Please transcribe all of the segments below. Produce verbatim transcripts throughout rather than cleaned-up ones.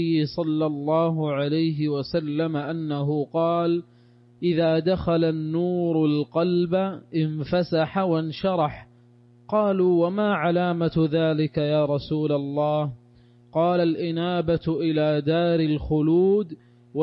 صلى الله عليه وسلم أنه قال: إذا دخل النور القلب انفسح وانشرح. قالوا: وما علامة ذلك يا رسول الله؟ قال: الإنابة إلى دار الخلود،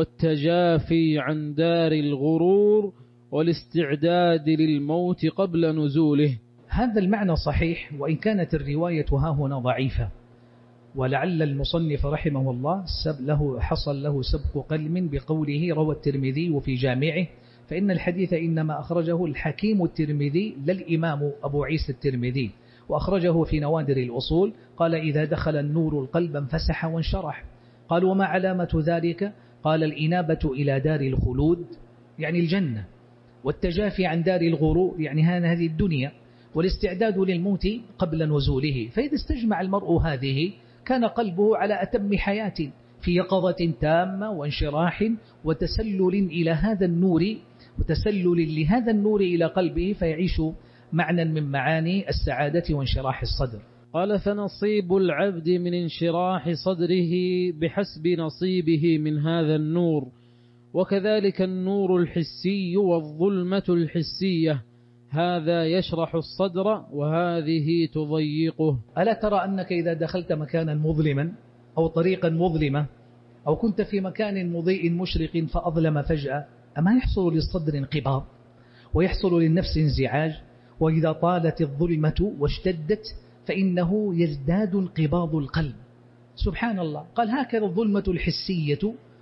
والتجافي عن دار الغرور، والاستعداد للموت قبل نزوله. هذا المعنى صحيح، وإن كانت الرواية ها هنا ضعيفة، ولعل المصنف رحمه الله سب له حصل له سبق قلم بقوله روى الترمذي في جامعه، فإن الحديث إنما أخرجه الحكيم الترمذي لا الإمام أبو عيسى الترمذي، وأخرجه في نوادر الأصول. قال: إذا دخل النور القلب انفسح وانشرح. قال: وما علامة ذلك؟ قال: الإنابة إلى دار الخلود، يعني الجنة، والتجافي عن دار الغرور، يعني هذه الدنيا، والاستعداد للموت قبل نزوله. فإذا استجمع المرء هذه كان قلبه على أتم حياة، في يقظة تامة وانشراح وتسلل إلى هذا النور، وتسلل لهذا النور إلى قلبه، فيعيش معنى من معاني السعادة وانشراح الصدر. قال: فنصيب العبد من انشراح صدره بحسب نصيبه من هذا النور، وكذلك النور الحسي والظلمة الحسية، هذا يشرح الصدر وهذه تضيقه. ألا ترى أنك إذا دخلت مكانا مظلما أو طريقا مظلمة، أو كنت في مكان مضيء مشرق فأظلم فجأة، أما يحصل للصدر انقباض، ويحصل للنفس انزعاج، وإذا طالت الظلمة واشتدت فإنه يزداد انقباض القلب. سبحان الله، قال: هكذا الظلمة الحسية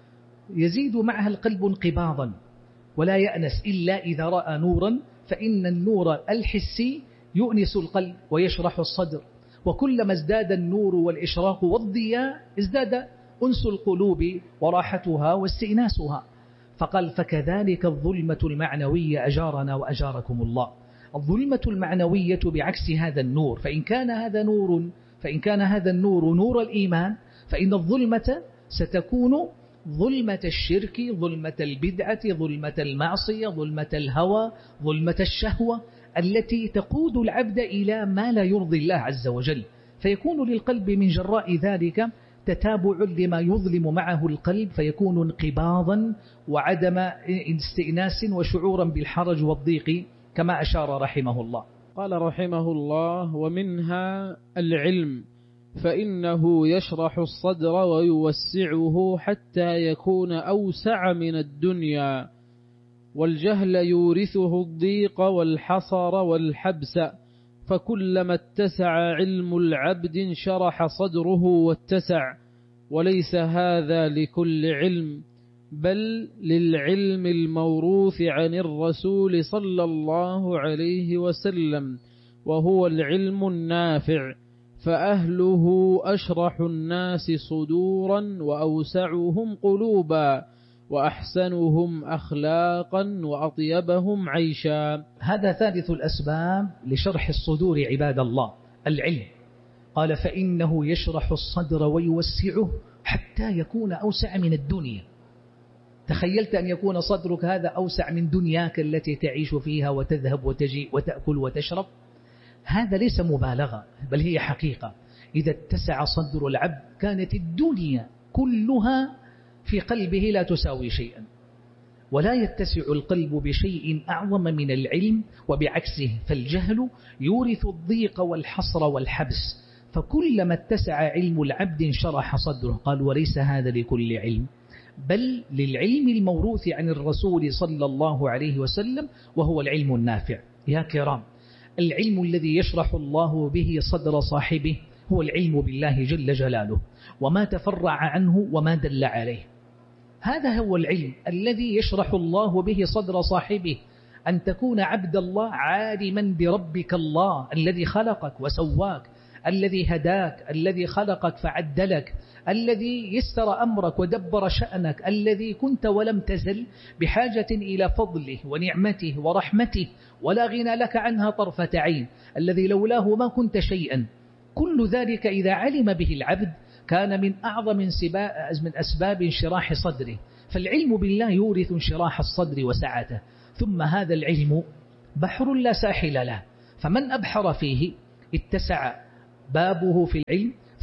يزيد معها القلب انقباضا، ولا يأنس إلا إذا رأى نورا، فإن النور الحسي يؤنس القلب ويشرح الصدر، وكلما ازداد النور والإشراق والضياء ازداد أنس القلوب وراحتها واستئناسها. فقال: فكذلك الظلمة المعنوية، أجارنا وأجاركم الله. الظلمة المعنوية بعكس هذا النور، فإن كان هذا نور فإن كان هذا النور نور الإيمان، فإن الظلمة ستكون ظلمة الشرك، ظلمة البدعة، ظلمة المعصية، ظلمة الهوى، ظلمة الشهوة، التي تقود العبد إلى ما لا يرضي الله عز وجل. فيكون للقلب من جراء ذلك تتابع لما يظلم معه القلب، فيكون انقباضا وعدم استئناس وشعورا بالحرج والضيق، كما أشار رحمه الله. قال رحمه الله: ومنها العلم، فإنه يشرح الصدر ويوسعه حتى يكون أوسع من الدنيا، والجهل يورثه الضيق والحصر والحبس، فكلما اتسع علم العبد انشرح صدره واتسع، وليس هذا لكل علم، بل للعلم الموروث عن الرسول صلى الله عليه وسلم، وهو العلم النافع، فأهله أشرح الناس صدورا وأوسعهم قلوبا وأحسنهم أخلاقا وأطيبهم عيشا. هذا ثالث الأسباب لشرح الصدور عباد الله، العلم. قال: فإنه يشرح الصدر ويوسعه حتى يكون أوسع من الدنيا. تخيلت أن يكون صدرك هذا أوسع من دنياك التي تعيش فيها وتذهب وتجي وتأكل وتشرب؟ هذا ليس مبالغة، بل هي حقيقة. إذا اتسع صدر العبد كانت الدنيا كلها في قلبه لا تساوي شيئا، ولا يتسع القلب بشيء أعظم من العلم، وبعكسه فالجهل يورث الضيق والحصر والحبس. فكلما اتسع علم العبد انشرح صدره. قال: وليس هذا لكل علم، بل للعلم الموروث عن الرسول صلى الله عليه وسلم، وهو العلم النافع. يا كرام، العلم الذي يشرح الله به صدر صاحبه هو العلم بالله جل جلاله، وما تفرع عنه وما دل عليه. هذا هو العلم الذي يشرح الله به صدر صاحبه، أن تكون عبد الله عالما بربك الله الذي خلقك وسواك، الذي هداك، الذي خلقك فعدلك، الذي يسر أمرك ودبر شأنك، الذي كنت ولم تزل بحاجة إلى فضله ونعمته ورحمته ولا غنى لك عنها طرفة عين، الذي لولاه ما كنت شيئا. كل ذلك إذا علم به العبد كان من أعظم من أسباب انشراح صدره. فالعلم بالله يورث انشراح الصدر وسعته. ثم هذا العلم بحر لا ساحل له، فمن أبحر فيه اتسع بابه في العلم،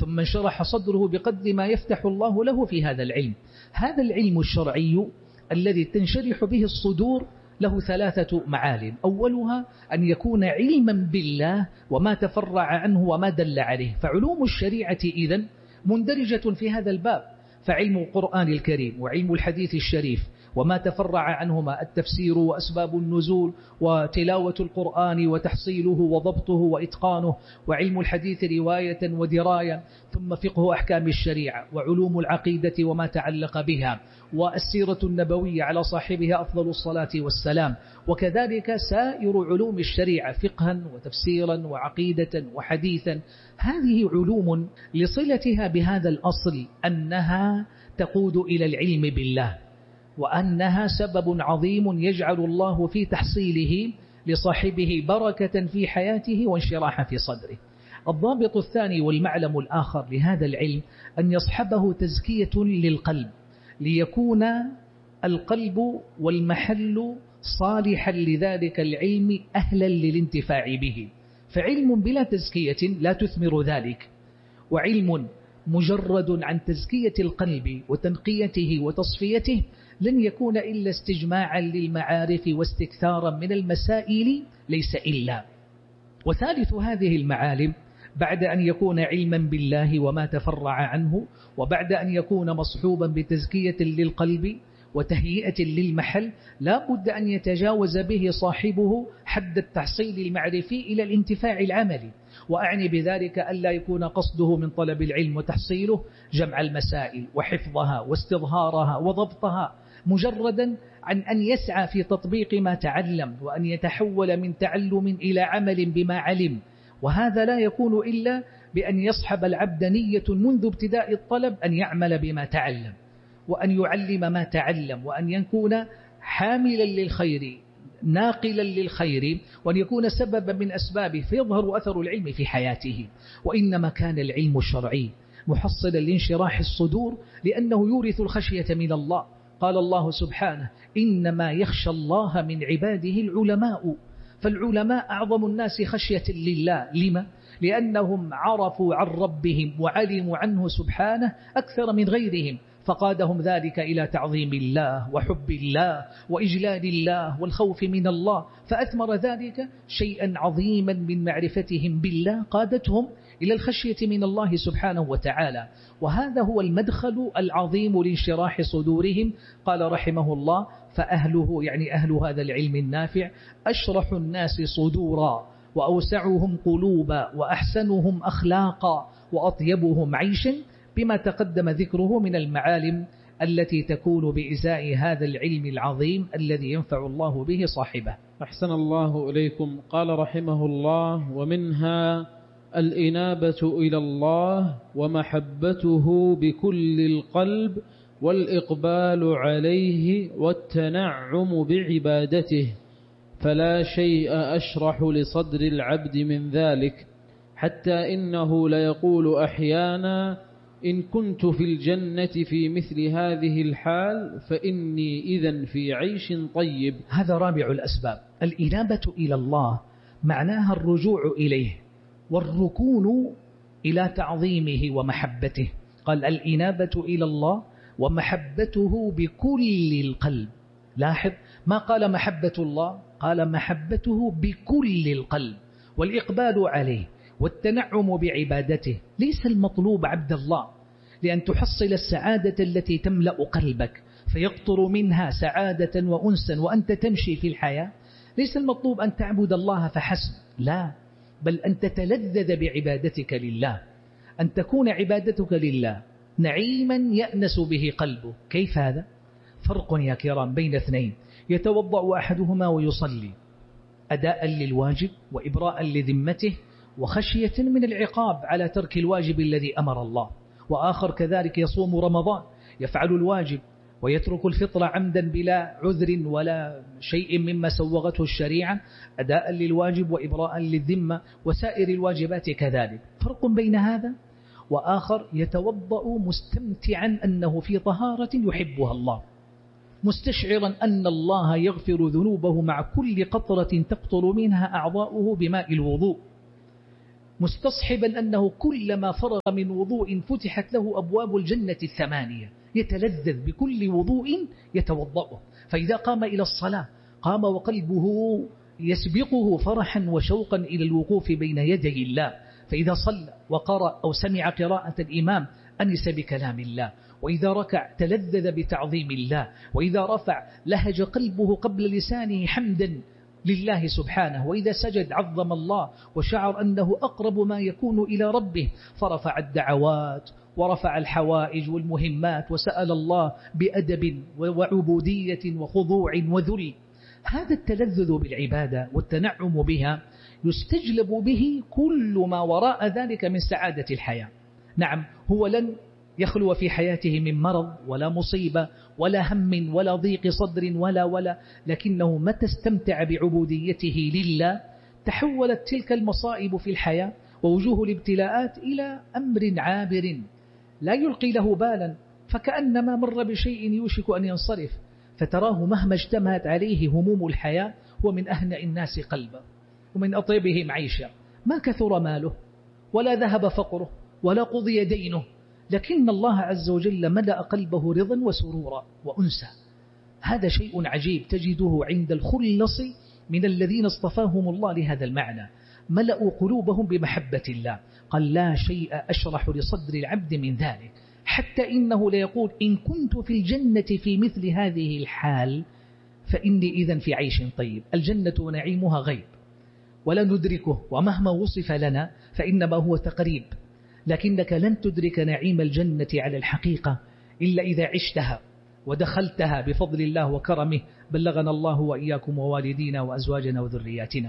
ثم انشرح صدره بقدر ما يفتح الله له في هذا العلم. هذا العلم الشرعي الذي تنشرح به الصدور له ثلاثة معالم. أولها أن يكون علما بالله وما تفرع عنه وما دل عليه، فعلوم الشريعة إذن مندرجة في هذا الباب، فعلم القرآن الكريم وعلم الحديث الشريف وما تفرع عنهما التفسير وأسباب النزول وتلاوة القرآن وتحصيله وضبطه وإتقانه، وعلم الحديث رواية ودراية، ثم فقه أحكام الشريعة وعلوم العقيدة وما تعلق بها، والسيرة النبوية على صاحبها أفضل الصلاة والسلام، وكذلك سائر علوم الشريعة فقها وتفسيرا وعقيدة وحديثا. هذه علوم لصلتها بهذا الأصل أنها تقود إلى العلم بالله، وأنها سبب عظيم يجعل الله في تحصيله لصاحبه بركة في حياته وانشراحا في صدره. الضابط الثاني والمعلم الآخر لهذا العلم أن يصحبه تزكية للقلب، ليكون القلب والمحل صالحا لذلك العلم أهلا للانتفاع به. فعلم بلا تزكية لا تثمر ذلك، وعلم مجرد عن تزكية القلب وتنقيته وتصفيته لن يكون إلا استجماعا للمعارف واستكثارا من المسائل ليس إلا. وثالث هذه المعالم بعد أن يكون علما بالله وما تفرع عنه، وبعد أن يكون مصحوبا بتزكية للقلب وتهيئة للمحل، لا بد أن يتجاوز به صاحبه حد التحصيل المعرفي إلى الانتفاع العملي. وأعني بذلك ألا يكون قصده من طلب العلم وتحصيله جمع المسائل وحفظها واستظهارها وضبطها، مجردا عن أن يسعى في تطبيق ما تعلم وأن يتحول من تعلم إلى عمل بما علم. وهذا لا يكون إلا بأن يصحب العبد نية منذ ابتداء الطلب أن يعمل بما تعلم وأن يعلم ما تعلم، وأن يكون حاملا للخير ناقلا للخير، وأن يكون سببا من أسبابه فيظهر أثر العلم في حياته. وإنما كان العلم الشرعي محصلا لانشراح الصدور لأنه يورث الخشية من الله. قال الله سبحانه: إنما يخشى الله من عباده العلماء. فالعلماء أعظم الناس خشية لله. لما؟ لأنهم عرفوا عن ربهم وعلموا عنه سبحانه أكثر من غيرهم، فقادهم ذلك إلى تعظيم الله وحب الله وإجلال الله والخوف من الله، فأثمر ذلك شيئا عظيما من معرفتهم بالله قادتهم إلى الخشية من الله سبحانه وتعالى. وهذا هو المدخل العظيم لانشراح صدورهم. قال رحمه الله: فأهله، يعني أهل هذا العلم النافع، أشرح الناس صدورا وأوسعهم قلوبا وأحسنهم أخلاقا وأطيبهم عيشا، بما تقدم ذكره من المعالم التي تكون بإزاء هذا العلم العظيم الذي ينفع الله به صاحبه. أحسن الله إليكم. قال رحمه الله: ومنها الإنابة إلى الله ومحبته بكل القلب والإقبال عليه والتنعم بعبادته، فلا شيء أشرح لصدر العبد من ذلك، حتى إنه ليقول أحيانا: إن كنت في الجنة في مثل هذه الحال فإني إذن في عيش طيب. هذا رابع الأسباب. الإنابة إلى الله معناها الرجوع إليه والركون إلى تعظيمه ومحبته. قال: الإنابة إلى الله ومحبته بكل القلب. لاحظ، ما قال محبة الله، قال محبته بكل القلب، والإقبال عليه والتنعم بعبادته. ليس المطلوب عبد الله لأن تحصل السعادة التي تملأ قلبك فيقطر منها سعادة وأنسا وأنت تمشي في الحياة. ليس المطلوب أن تعبد الله فحسب، لا، بل أن تتلذذ بعبادتك لله، أن تكون عبادتك لله نعيما يأنس به قلبه. كيف هذا؟ فرق يا كرام بين اثنين: يتوضأ أحدهما ويصلي أداء للواجب وإبراء لذمته وخشية من العقاب على ترك الواجب الذي أمر الله، وآخر كذلك يصوم رمضان يفعل الواجب ويترك الفطر عمدا بلا عذر ولا شيء مما سوغته الشريعة أداء للواجب وإبراء للذمة وسائر الواجبات كذلك. فرق بين هذا وآخر يتوضأ مستمتعا أنه في طهارة يحبها الله، مستشعرا أن الله يغفر ذنوبه مع كل قطرة تقطر منها أعضاؤه بماء الوضوء، مستصحبا أنه كلما فرغ من وضوء فتحت له أبواب الجنة الثمانية، يتلذذ بكل وضوء يتوضأه. فإذا قام إلى الصلاة قام وقلبه يسبقه فرحا وشوقا إلى الوقوف بين يدي الله. فإذا صلى وقرأ أو سمع قراءة الإمام أنس بكلام الله، وإذا ركع تلذذ بتعظيم الله، وإذا رفع لهج قلبه قبل لسانه حمدا لله سبحانه، وإذا سجد عظم الله وشعر أنه أقرب ما يكون إلى ربه، فرفع الدعوات ورفع الحوائج والمهمات وسأل الله بأدب وعبودية وخضوع وذل. هذا التلذذ بالعبادة والتنعم بها يستجلب به كل ما وراء ذلك من سعادة الحياة. نعم، هو لن يخلو في حياته من مرض ولا مصيبة ولا هم ولا ضيق صدر ولا ولا لكنه متى استمتع بعبوديته لله تحولت تلك المصائب في الحياة ووجوه الابتلاءات إلى أمر عابر لا يلقي له بالا، فكأنما مر بشيء يوشك أن ينصرف، فتراه مهما اجتمعت عليه هموم الحياة ومن أهنأ الناس قلبا ومن أطيبهم عيشا، ما كثر ماله ولا ذهب فقره ولا قضي دينه، لكن الله عز وجل ملأ قلبه رضا وسرورا وأنسا. هذا شيء عجيب تجده عند الخلص من الذين اصطفاهم الله لهذا المعنى، ملأوا قلوبهم بمحبة الله. قال لا شيء أشرح لصدر العبد من ذلك، حتى إنه ليقول إن كنت في الجنة في مثل هذه الحال فإني إذن في عيش طيب. الجنة ونعيمها غيب ولا ندركه، ومهما وصف لنا فإنما هو تقريب، لكنك لن تدرك نعيم الجنة على الحقيقة إلا إذا عشتها ودخلتها بفضل الله وكرمه. بلغنا الله وإياكم ووالدينا وأزواجنا وذرياتنا.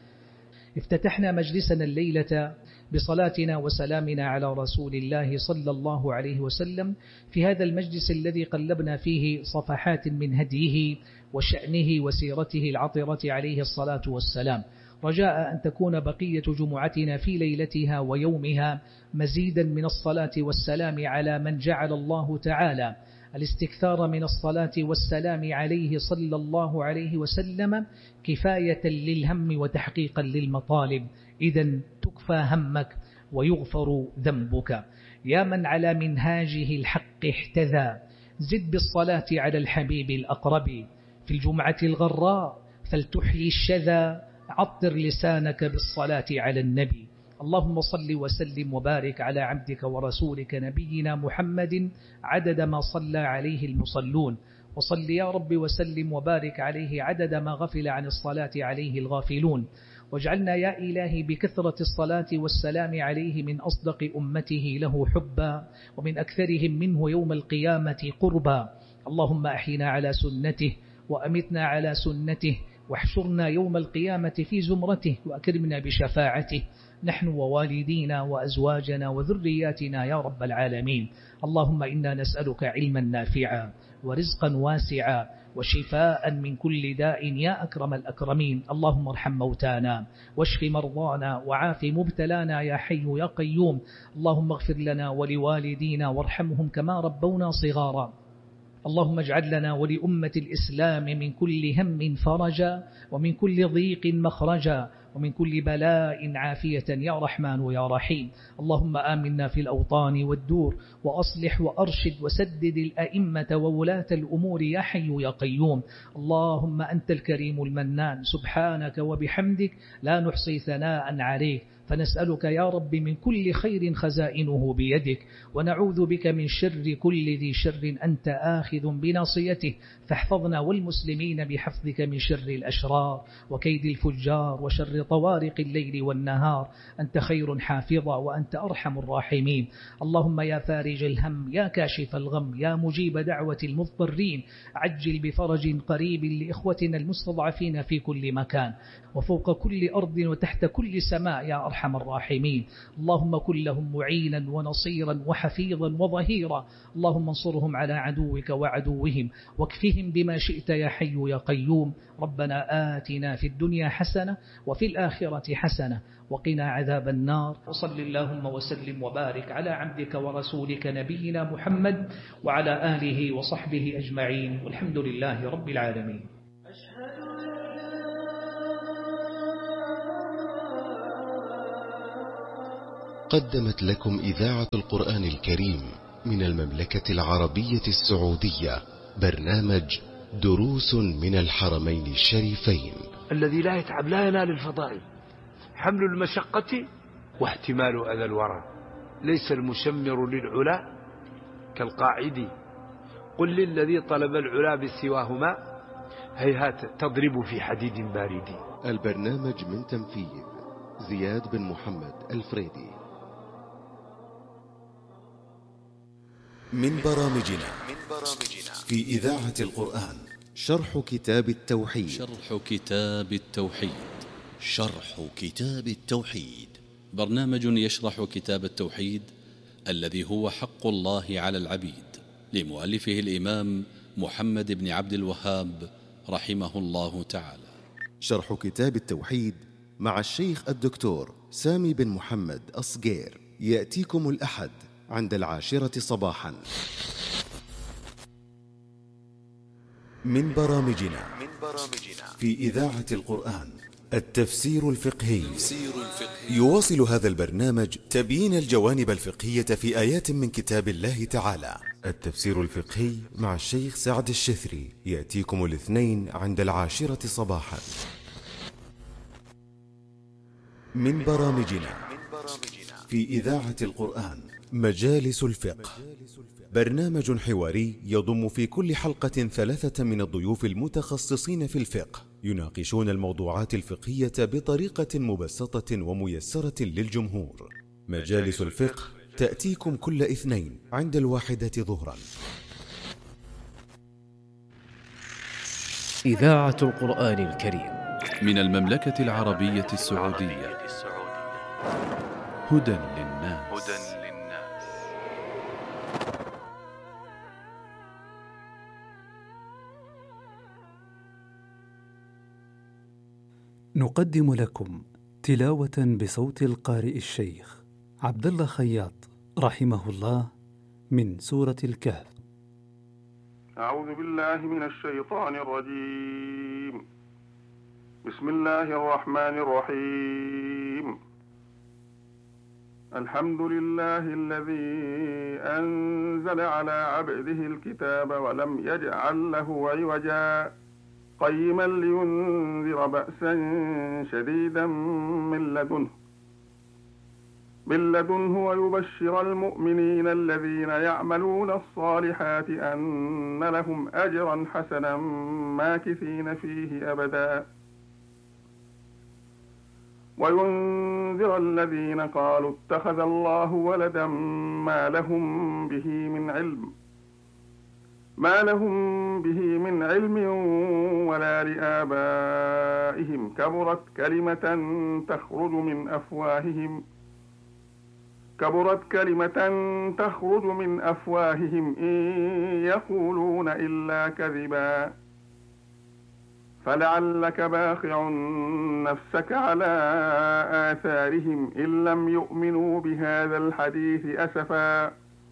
افتتحنا مجلسنا الليلة بصلاتنا وسلامنا على رسول الله صلى الله عليه وسلم في هذا المجلس الذي قلبنا فيه صفحات من هديه وشأنه وسيرته العطرة عليه الصلاة والسلام، رجاء أن تكون بقية جمعتنا في ليلتها ويومها مزيدا من الصلاة والسلام على من جعل الله تعالى الاستكثار من الصلاة والسلام عليه صلى الله عليه وسلم كفاية للهم وتحقيقا للمطالب. إذن تكفى همك ويغفر ذنبك. يا من على منهاجه الحق احتذى، زد بالصلاة على الحبيب الأقرب في الجمعة الغراء فلتحيي الشذا، عطر لسانك بالصلاة على النبي. اللهم صل وسلم وبارك على عبدك ورسولك نبينا محمد عدد ما صلى عليه المصلون، وصل يا رب وسلم وبارك عليه عدد ما غفل عن الصلاة عليه الغافلون. واجعلنا يا إلهي بكثرة الصلاة والسلام عليه من أصدق أمته له حبا ومن أكثرهم منه يوم القيامة قربا. اللهم أحينا على سنته وأمتنا على سنته واحشرنا يوم القيامة في زمرته وأكرمنا بشفاعته نحن ووالدينا وأزواجنا وذرياتنا يا رب العالمين. اللهم إنا نسألك علما نافعا ورزقا واسعا وشفاء من كل داء يا أكرم الأكرمين. اللهم ارحم موتانا واشف مرضانا وعاف مبتلانا يا حي يا قيوم. اللهم اغفر لنا ولوالدينا وارحمهم كما ربونا صغارا. اللهم اجعل لنا ولأمة الإسلام من كل هم فرجا ومن كل ضيق مخرجا ومن كل بلاء عافية يا رحمن يا رحيم. اللهم آمنا في الأوطان والدور وأصلح وأرشد وسدد الأئمة وولاة الأمور يا حي يا قيوم. اللهم أنت الكريم المنان سبحانك وبحمدك لا نحصي ثناء عليك، فنسألك يا رب من كل خير خزائنه بيدك، ونعوذ بك من شر كل ذي شر أنت آخذ بناصيته، فاحفظنا والمسلمين بحفظك من شر الأشرار وكيد الفجار وشر طوارق الليل والنهار. أنت خير حافظا وأنت أرحم الراحمين. اللهم يا فارج الهم يا كاشف الغم يا مجيب دعوة المضطرين، عجل بفرج قريب لإخوتنا المستضعفين في كل مكان وفوق كل أرض وتحت كل سماء يا أرحم الراحمين. اللهم كن لهم معينا ونصيرا وحفيظا وظهيرا. اللهم انصرهم على عدوك وعدوهم واكفهم بما شئت يا حي يا قيوم. ربنا آتنا في الدنيا حسنة وفي الآخرة حسنة وقنا عذاب النار. وصل اللهم وسلم وبارك على عبدك ورسولك نبينا محمد وعلى آله وصحبه أجمعين، والحمد لله رب العالمين. قدمت لكم إذاعة القرآن الكريم من المملكة العربية السعودية برنامج دروس من الحرمين الشريفين. الذي لا يتعب لا ينال الفضائل. حمل المشقة واحتمال أذى الورى. ليس المشمر للعلا كالقاعد. قل للذي طلب العلا بسواهما هيهات تضرب في حديد بارد. البرنامج من تنفيذ زياد بن محمد الفريدي. من برامجنا في إذاعة القرآن شرح كتاب التوحيد. شرح كتاب التوحيد شرح كتاب التوحيد برنامج يشرح كتاب التوحيد الذي هو حق الله على العبيد، لمؤلفه الإمام محمد بن عبد الوهاب رحمه الله تعالى. شرح كتاب التوحيد مع الشيخ الدكتور سامي بن محمد الصقير يأتيكم الأحد عند العاشرة صباحا. من برامجنا في إذاعة القرآن التفسير الفقهي. يواصل هذا البرنامج تبيين الجوانب الفقهية في آيات من كتاب الله تعالى. التفسير الفقهي مع الشيخ سعد الشثري يأتيكم الاثنين عند العاشرة صباحا. من برامجنا في إذاعة القرآن مجالس الفقه، برنامج حواري يضم في كل حلقة ثلاثة من الضيوف المتخصصين في الفقه، يناقشون الموضوعات الفقهية بطريقة مبسطة وميسرة للجمهور. مجالس الفقه تأتيكم كل اثنين عند الواحدة ظهرا. إذاعة القرآن الكريم من المملكة العربية السعودية. هدى للناس. نقدم لكم تلاوة بصوت القارئ الشيخ عبد الله خياط رحمه الله من سورة الكهف. أعوذ بالله من الشيطان الرجيم. بسم الله الرحمن الرحيم. الحمد لله الذي أنزل على عبده الكتاب ولم يجعل له عوجا قيما لينذر بأسا شديدا من لدنه من لدنه ويبشر المؤمنين الذين يعملون الصالحات أن لهم أجرا حسنا ماكثين فيه أبدا وينذر الذين قالوا اتخذ الله ولدا ما لهم به من علم ما لهم به من علم ولا لآبائهم كبرت كلمة تخرج من أفواههم كبرت كلمة تخرج من أفواههم إن يقولون إلا كذبا فلعلك باخع نفسك على آثارهم إن لم يؤمنوا بهذا الحديث أسفا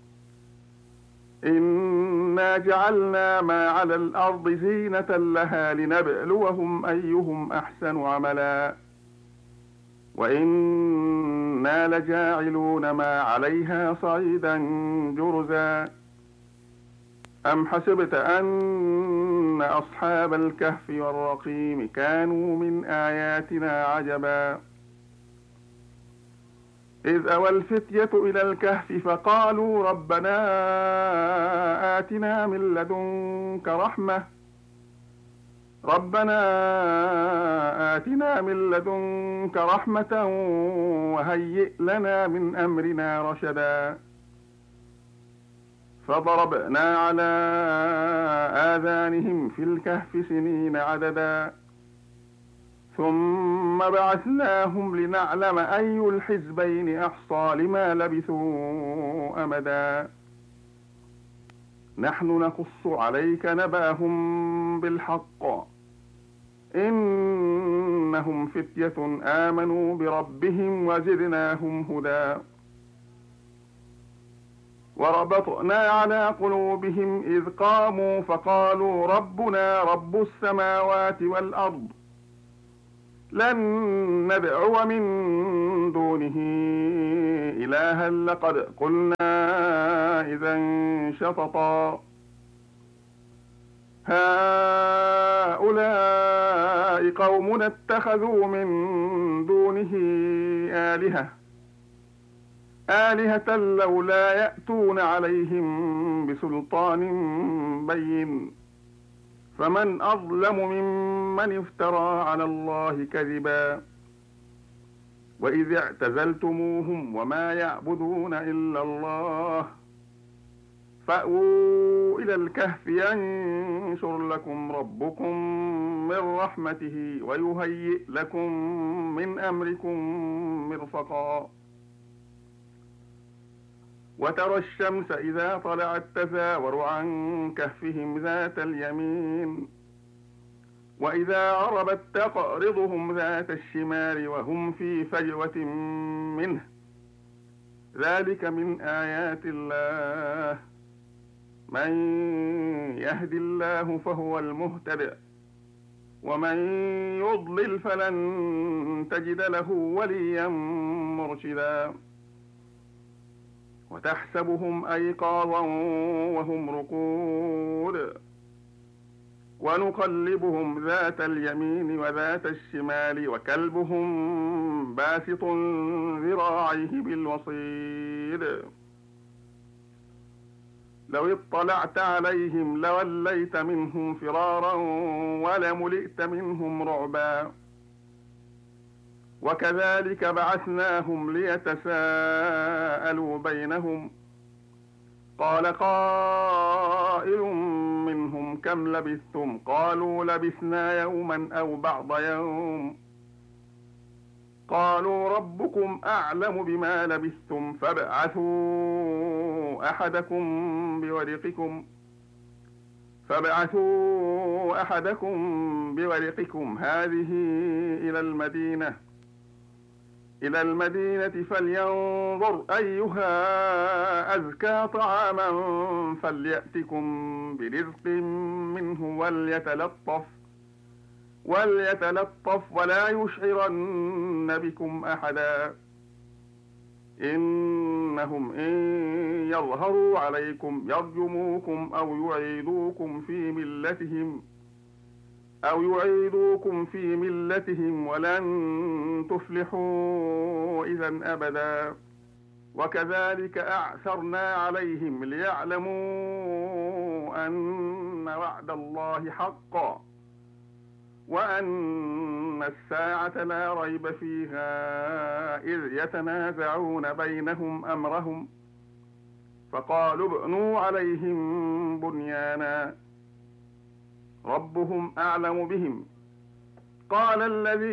إنا جعلنا ما على الأرض زينة لها لنبلوهم أيهم أحسن عملا وإنا لجاعلون ما عليها صعيدا جرزا أم حسبت أن أصحاب الكهف والرقيم كانوا من آياتنا عجبا إذ أوى الفتية إلى الكهف فقالوا ربنا آتنا من لدنك رحمة ربنا آتنا من لدنك رحمة وهيئ لنا من أمرنا رشدا فضربنا على آذانهم في الكهف سنين عددا ثم بعثناهم لنعلم أي الحزبين أحصى لما لبثوا أمدا نحن نقص عليك نبأهم بالحق إنهم فتية آمنوا بربهم وزدناهم هدى وربطنا على قلوبهم إذ قاموا فقالوا ربنا رب السماوات والأرض لن ندعو من دونه إلها لقد قلنا إذا شططا هؤلاء قومنا اتخذوا من دونه آلهة آلهة لولا يأتون عليهم بسلطان بين فمن أظلم ممن افترى على الله كذبا وإذ اعتزلتموهم وما يعبدون إلا الله فأووا إلى الكهف ينشر لكم ربكم من رحمته ويهيئ لكم من أمركم مرفقا وترى الشمس إذا طلعت تزاور عن كهفهم ذات اليمين وإذا غربت تقرضهم ذات الشمال وهم في فجوة منه ذلك من آيات الله من يهد الله فهو المهتد ومن يضلل فلن تجد له وليا مرشدا وتحسبهم أيقاظا وهم رقود ونقلبهم ذات اليمين وذات الشمال وكلبهم باسط ذراعيه بالوصيد لو اطلعت عليهم لوليت منهم فرارا ولملئت منهم رعبا وكذلك بعثناهم ليتساءلوا بينهم قال قائل منهم كم لبثتم قالوا لبثنا يوما أو بعض يوم قالوا ربكم أعلم بما لبثتم فابعثوا أحدكم بورقكم فابعثوا أحدكم بورقكم هذه إلى المدينة إلى المدينة فلينظر أيها أزكى طعاما فليأتكم برزق منه وليتلطف وليتلطف ولا يشعرن بكم أحدا إنهم إن يظهروا عليكم يرجموكم أو يعيدوكم في ملتهم أو يعيدوكم في ملتهم ولن تفلحوا إذا أبدا وكذلك أعثرنا عليهم ليعلموا أن وعد الله حق وأن الساعة لا ريب فيها إذ يتنازعون بينهم أمرهم فقالوا ابنوا عليهم بنيانا ربهم أعلم بهم قال الذي